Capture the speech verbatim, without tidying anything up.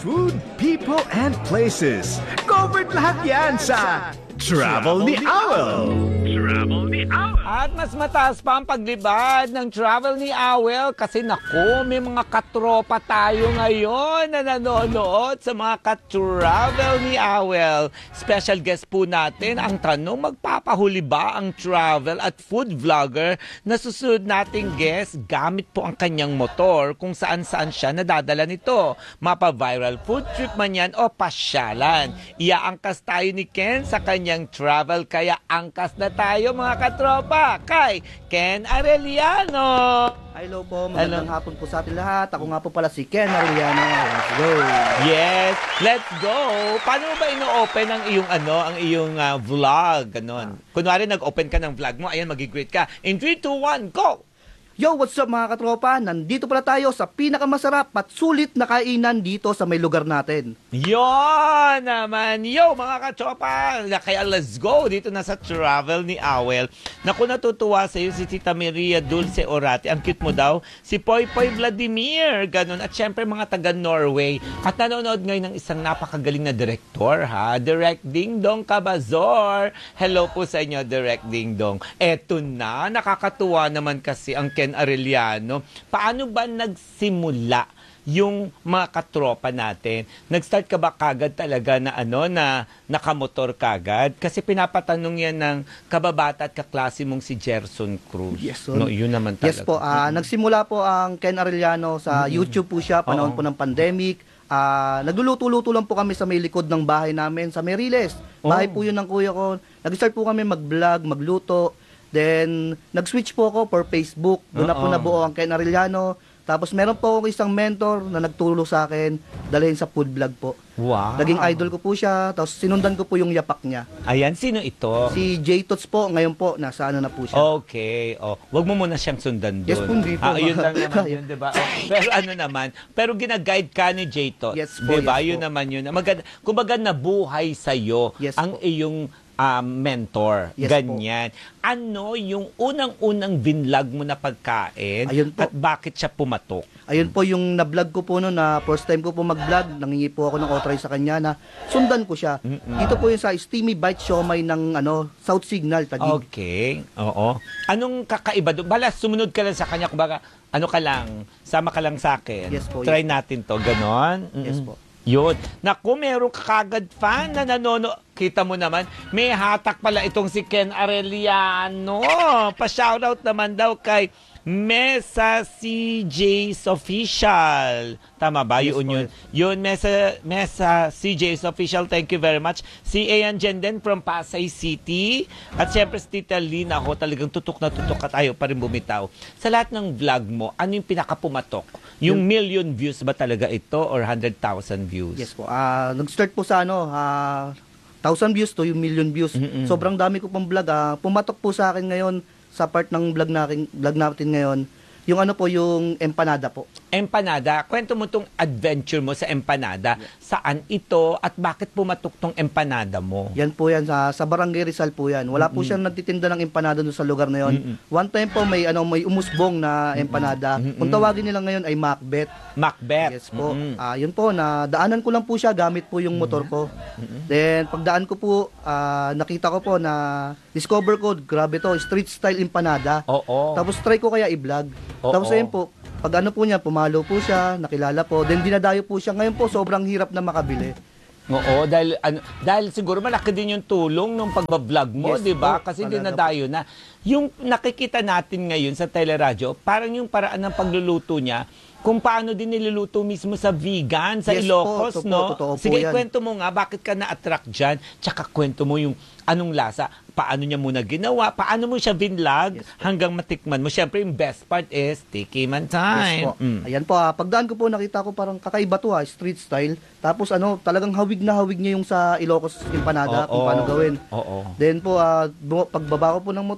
food, people, and places. Covered lahat yan sa Travel ni Awel. Travel ni Awel. At mas mataas pa ang paglibad ng Travel ni Awel kasi naku, may mga katropa tayo ngayon na nanonood sa mga ka-Travel ni Awel. Special guest po natin ang tanong, magpapahuli ba ang travel at food vlogger na susunod nating guest gamit po ang kanyang motor kung saan-saan siya nadadala nito. Mapa-viral food trip man yan o pasyalan. Iaangkas tayo ni Ken sa kanyang travel kaya angkas na tayo mga katropa kay Ken Arellano. Hello po, magandang hapon po sa atin lahat. Ako nga po pala si Ken Arellano. Let's go. Yes, let's go. Paano mo ba ino-open ang iyong ano, ang iyong uh, vlog ganon? Kunwari nag-open ka ng vlog mo, ayan magi-greet ka. In three, two, one, go. Yo, what's up mga katropa? Nandito pala tayo sa pinakamasarap at sulit na kainan dito sa may lugar natin. Yon naman. Yo, mga katropa. Kaya let's go. Dito na sa Travel ni Awel. Naku, natutuwa sa iyo si Tita Maria Dulce Orate. Ang cute mo daw. Si Poy Poy Vladimir. Ganon. At syempre mga taga Norway. At nanonood ngayon ng isang napakagaling na direktor, ha? Direct Ding Dong Cabazor. Hello po sa inyo, Direct Ding Dong. Eto na. Nakakatuwa naman kasi ang Ken Arellano. Paano ba nagsimula yung mga katropa natin? Nag-start ka ba kagad talaga na ano na nakamotor kagad? Kasi pinapatanong yan ng kababata at kaklase mong si Gerson Cruz. Yes, no, yun naman talaga. Yes po, uh, mm-hmm. nagsimula po ang Ken Arellano sa mm-hmm. YouTube po siya, panahon Oo. po ng pandemic. Uh, nagluluto-luto lang po kami sa may likod ng bahay namin, sa Meriles. Bahay oh. po yun ng kuya ko. Nag-start po kami mag-vlog, magluto. Then, nag-switch po ako for Facebook. Doon na po nabuo ang Ken Arellano. Tapos, meron po ako isang mentor na nagtulong sa akin, dalhin sa food vlog po. Wow. Naging idol ko po siya. Tapos, sinundan ko po yung yapak niya. Ayan, sino ito? Si J Tots po. Ngayon po, nasa ano na po siya. Okay. Oh, wag mo muna siyang sundan doon. Yes po, hindi po. Ah, yun lang naman yun, diba? Oh, pero ano naman, pero gina-guide ka ni J Tots. Yes po, diba? yes yun po. naman yun. Maganda, kumbaga nabuhay sa'yo yes ang po. iyong Um, mentor, yes, ganyan. Po. Ano yung unang-unang binlog mo na pagkain at bakit siya pumatok? Ayun po yung na-vlog ko po noon na first time ko po mag-vlog. Nangingi po ako ng authorize sa kanya na sundan ko siya. Mm-mm. Dito po yung sa Steamy Bite Siomai ng ano, South Signal, Taguig. Okay, oo. Anong kakaiba doon? Bala, sumunod ka lang sa kanya. Kumbaga, ano ka lang, sama ka lang sa akin. Yes po. Try yes. natin to, ganon? Mm-mm. Yes po. Yun. Naku, meron kagad fan na nanono. Kita mo naman, may hatak pala itong si Ken Arellano. Pa-shoutout naman daw kay Mesa C J's Official. Tama ba? Yes, yun yun. Yun, Mesa, Mesa C J's Official. Thank you very much. Si Ayan Jenden from Pasay City. At syempre si Tita Lynn, ako talagang tutok na tutok at ayaw pa rin bumitaw. Sa lahat ng vlog mo, ano yung pinakapumatok? Yung yun, million views ba talaga ito or one hundred thousand views? Yes po. Uh, nag-start po sa ano, uh, one thousand views to yung million views. Mm-mm. Sobrang dami ko pong vlog. Uh, pumatok po sa akin ngayon sa part ng vlog natin, vlog natin ngayon, yung ano po, yung empanada po. Empanada. Kwento mo tong adventure mo sa empanada. Saan ito at bakit pumatok tong empanada mo? Yan po yan, sa, sa Barangay Rizal po yan. Wala mm-hmm. po siyang nagtitinda ng empanada doon sa lugar na yon. Mm-hmm. One time po may, ano, may umusbong na empanada. Mm-hmm. Kung tawagin nila ngayon ay Macbeth. Macbeth. Yes po. Mm-hmm. Uh, yun po, na daanan ko lang po siya gamit po yung motor ko. Mm-hmm. Then, pagdaan ko po, uh, nakita ko po na discover ko, grabe to, street style empanada. Oo. Tapos try ko kaya i-vlog. Oo. Tapos ayun po, pag ano po niya, pumalo po siya, nakilala po, then dinadayo po siya. Ngayon po, sobrang hirap na makabili. Oo, dahil, ano, dahil siguro malaki din yung tulong ng pagbablog mo, yes, di ba? Po, kasi dinadayo na. Yung nakikita natin ngayon sa teleradyo, parang yung paraan ng pagluluto niya, kung paano din niluluto mismo sa vegan, sa yes, Ilocos, po, no? totoo po Sige, yan. kwento mo nga, bakit ka na-attract dyan? Tsaka kwento mo yung anong lasa, paano niya muna ginawa, paano mo siya vinlog yes, hanggang matikman mo. Siyempre, yung best part is tiki man time. Yes, po. Mm. Ayan po, ah, pagdaan ko po, nakita ko parang kakaiba to, ah, street style. Tapos ano, talagang hawig na hawig niya yung sa Ilocos empanada, Oo, kung paano gawin. Oo. Then po, ah, pagbaba ko po ng motor,